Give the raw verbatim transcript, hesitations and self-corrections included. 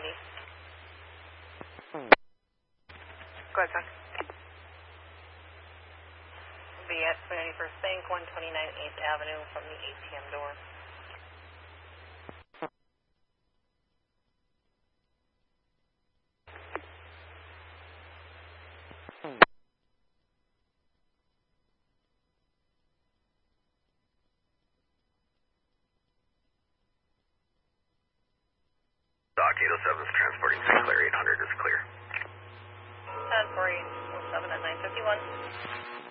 ninety. Go ahead, son. Be at twenty-first Bank, one twenty-nine eighth Avenue from the A T M door. Dock eight oh seven is transporting Sinclair eight hundred is clear. ten four eight oh seven at nine fifty-one.